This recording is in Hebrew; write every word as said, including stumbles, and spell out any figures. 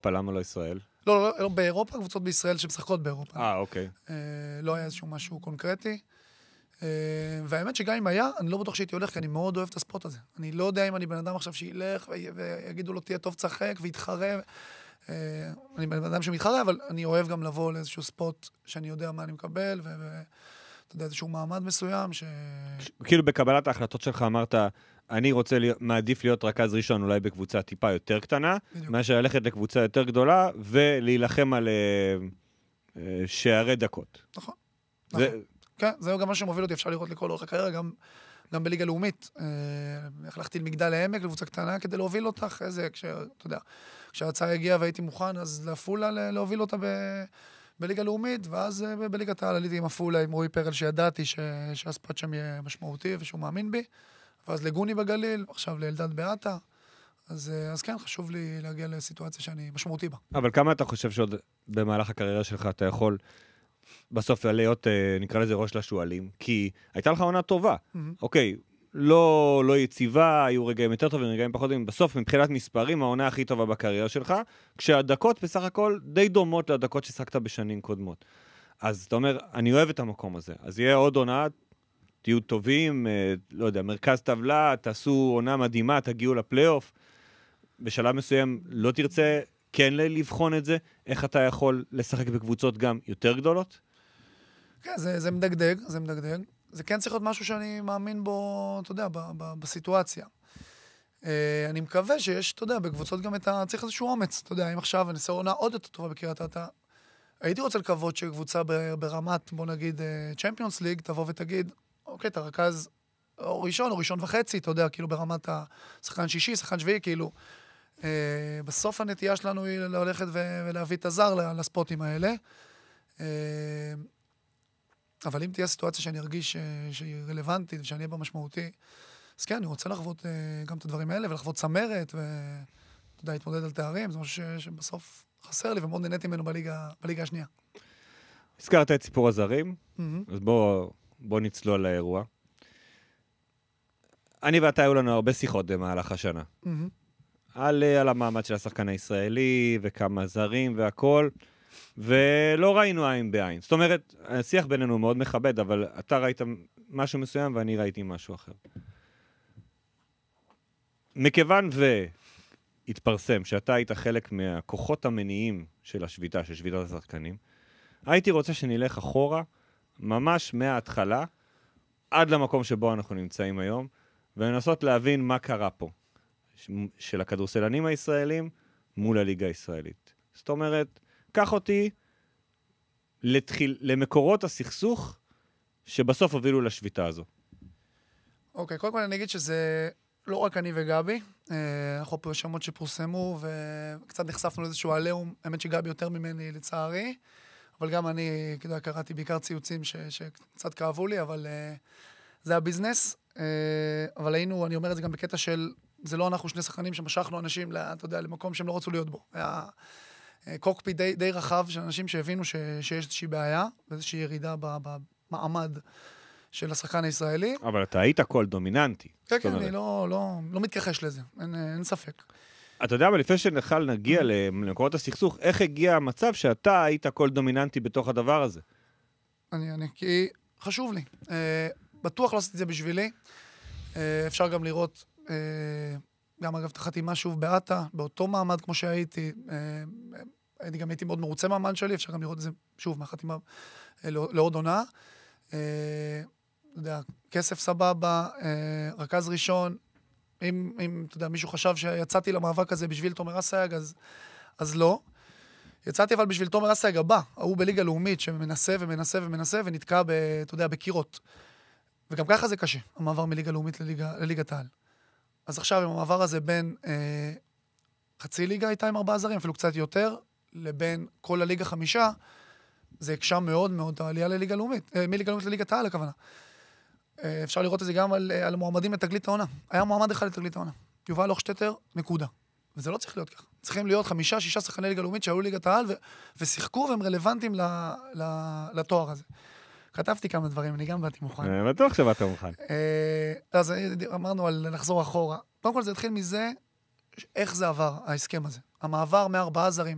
למה לא ישראל? לא, לא, לא, באירופה, קבוצות בישראל שמשחקות באירופה. אה, אוקיי. אה, לא היה איזשהו משהו קונקרטי. אה, והאמת שגם אם היה, אני לא בטוח שהייתי הולך, כי אני מאוד אוהב את הספורט הזה. אני לא יודע אם אני בן אדם עכשיו שילך ויגידו לו, תהיה טוב צחק ויתחרה. אה, אני בן אדם שמתחרה, אבל אני אוהב גם לבוא לאיזשהו ספורט שאני יודע מה אני מקבל, ואתה יודע, איזשהו מעמד מסוים ש... כאילו בקבלת ההחלטות שלך אמרת, אני רוצה, מעדיף להיות רכז ראשון אולי בקבוצה טיפה יותר קטנה, מאשר ללכת לקבוצה יותר גדולה, ולהילחם על שערי דקות. נכון. נכון. כן, זהו גם מה שמוביל אותי, אפשר לראות לכל אורך הקריירה, גם, גם בליגה לאומית. הלכתי למגדל העמק, לקבוצה קטנה, כדי להוביל אותה אחרי זה, כשאתה יודע, כשההצעה הגיעה והייתי מוכן, אז להפולה להוביל אותה ב... בליגה לאומית, ואז בליגת העל עליתי עם הפולה, עם רועי פרל, שידעתי שהספורט שם יהיה משמעותי ושהוא מאמין בי, ואז לגוני בגליל, עכשיו לאלדד באטה, אז, אז כן, חשוב לי להגיע לסיטואציה שאני משמעותי בה. אבל כמה אתה חושב שעוד במהלך הקריירה שלך אתה יכול בסוף להיות, נקרא לזה ראש לשואלים? כי הייתה לך עונה טובה. Mm-hmm. אוקיי, לא, לא יציבה, היו רגעים יותר טובים, רגעים פחות טובים. בסוף, מבחינת מספרים, העונה הכי טובה בקריירה שלך, כשהדקות בסך הכל די דומות לדקות ששחקת בשנים קודמות. אז אתה אומר, אני אוהב את המקום הזה. אז יהיה עוד עונה, תהיו טובים, לא יודע, מרכז טבלה, תעשו עונה מדהימה, תגיעו לפלייאוף. בשלב מסוים לא תרצה כן לבחון את זה, איך אתה יכול לשחק בקבוצות גם יותר גדולות? כן, זה, זה מדגדג, זה מדגדג. זה כן צריך להיות משהו שאני מאמין בו, אתה יודע, ב, ב, בסיטואציה. אני מקווה שיש, אתה יודע, בקבוצות גם את ה... צריך איזשהו אומץ, אתה יודע, אם עכשיו אני אעשה עונה עוד יותר טובה בקריית אתא, הייתי רוצה לקוות שקבוצה ברמת, בוא נגיד, צ'מפיונס ליג, תבוא ותגיד, אוקיי, אתה רכז או ראשון או ראשון וחצי, אתה יודע, כאילו ברמת השחקן שישי, שחקן שביעי, כאילו. בסוף הנטייה שלנו היא ללכת ולהביא את הזר לספוטים האלה. אבל אם תהיה סיטואציה שאני ארגיש שהיא רלוונטית ושאני אהיה בה משמעותי, אז כן, אני רוצה לחוות גם את הדברים האלה ולחוות צמרת ואתה יודע, להתמודד על תארים, זה משהו שבסוף חסר לי ומאוד נהניתי ממנו בליגה, בליגה השנייה. הזכרת את סיפור הזרים, אז בוא, בוא נצלול לאירוע. אני ואתה היו לנו הרבה שיחות במהלך השנה. על, על המעמד של השחקן הישראלי וכמה זרים והכל, ולא ראינו עין בעין. זאת אומרת, השיח בינינו מאוד מכבד, אבל אתה ראית משהו מסוים ואני ראיתי משהו אחר. מכיוון והתפרסם שאתה היית חלק מהכוחות המניעים של השביתה, של שביתת השחקנים, הייתי רוצה שנלך אחורה, ממש מההתחלה, עד למקום שבו אנחנו נמצאים היום, ולנסות להבין מה קרה פה, של הכדורסלנים הישראלים מול הליגה הישראלית. זאת אומרת, קח אותי לתחיל, למקורות הסכסוך שבסוף הובילו לשביתה הזו. אוקיי, קודם כל אני אגיד שזה לא רק אני וגבי, אנחנו פה שמות שפורסמו וקצת נחשפנו לאיזשהו עליהום, האמת שגבי יותר ממני לצערי, אבל גם אני, כדאי, קראתי בעיקר ציוצים ש, שקצת כאבו לי, אבל זה הביזנס, אבל היינו, אני אומר את זה גם בקטע של, זה לא אנחנו שני שחקנים שמשכנו אנשים, אתה יודע, למקום שהם לא רצו להיות בו. היה קוקפי די, די רחב של אנשים שהבינו ש, שיש איזושהי בעיה, ואיזושהי ירידה במעמד של השחקן הישראלי. אבל אתה היית קול דומיננטי. כן, כן, אני לא, לא, לא מתכחש לזה, אין, אין ספק. אתה יודע, אבל לפני שנוכל נגיע למקורות הסכסוך, איך הגיע המצב שאתה היית קול דומיננטי בתוך הדבר הזה? אני, אני, כי חשוב לי. אה, בטוח לא עשיתי את זה בשבילי. אה, אפשר גם לראות, אה, גם אגב תחתי משהו באטה, באותו מעמד כמו שהייתי, אה, אני גם הייתי מאוד מרוצה מהמעמד שלי, אפשר גם לראות את זה שוב מהחתימה אה, לעוד עונה. אה, אתה יודע, כסף סבבה, אה, רכז ראשון, אם, אם, אתה יודע, מישהו חשב שיצאתי למאבק הזה בשביל תומר אסייג, אז, אז לא. יצאתי אבל בשביל תומר אסייג הבא, הוא בליגה לאומית שמנסה ומנסה ומנסה ונתקע, ב, אתה יודע, בקירות. וגם ככה זה קשה, המעבר מליגה לאומית לליגה, לליגת העל. אז עכשיו, עם המעבר הזה בין אה, חצי ליגה הייתה עם ארבעה זרים, אפילו קצת יותר, לבין כל הליגה חמישה, זה הקשה מאוד מאוד העלייה לליגה לאומית, אה, מליגה לאומית לליגת העל, הכוונה. אפשר לראות את זה גם על, על מועמדים לתגלית העונה. היה מועמד אחד לתגלית העונה. יובל הוכשטטר, נקודה. וזה לא צריך להיות ככה. צריכים להיות חמישה, שישה שחקני ליגה לאומית שהיו ליגת העל ו- ושיחקו והם רלוונטיים ל- ל- לתואר הזה. כתבתי כמה דברים, אני גם באתי מוכן. בטוח שבאת מוכן. אז אמרנו על לחזור אחורה. קודם כל זה התחיל מזה, איך זה עבר, ההסכם הזה. המעבר מארבעה זרים